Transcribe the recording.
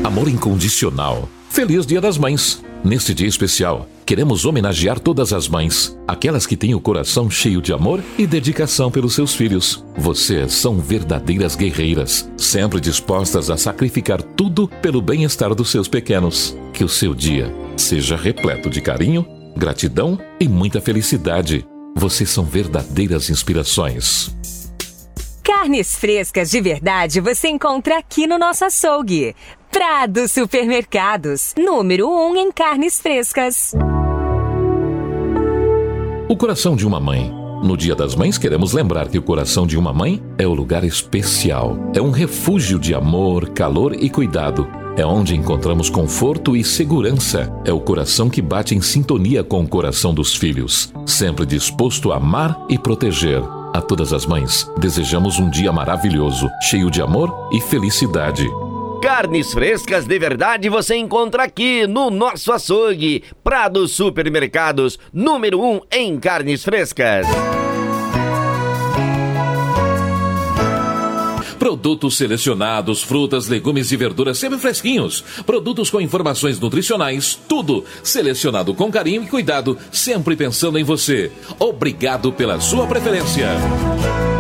amor incondicional. Feliz Dia das Mães! Neste dia especial, queremos homenagear todas as mães, aquelas que têm o coração cheio de amor e dedicação pelos seus filhos. Vocês são verdadeiras guerreiras, sempre dispostas a sacrificar tudo pelo bem-estar dos seus pequenos. Que o seu dia seja repleto de carinho, gratidão e muita felicidade. Vocês são verdadeiras inspirações. Carnes frescas de verdade você encontra aqui no nosso açougue. Prado Supermercados, número 1 em carnes frescas. O coração de uma mãe. No Dia das Mães, queremos lembrar que o coração de uma mãe é um lugar especial. É um refúgio de amor, calor e cuidado. É onde encontramos conforto e segurança. É o coração que bate em sintonia com o coração dos filhos, sempre disposto a amar e proteger. A todas as mães, desejamos um dia maravilhoso, cheio de amor e felicidade. Carnes frescas de verdade você encontra aqui no nosso açougue. Prado Supermercados, número 1 em carnes frescas. Produtos selecionados, frutas, legumes e verduras sempre fresquinhos. Produtos com informações nutricionais, tudo selecionado com carinho e cuidado, sempre pensando em você. Obrigado pela sua preferência.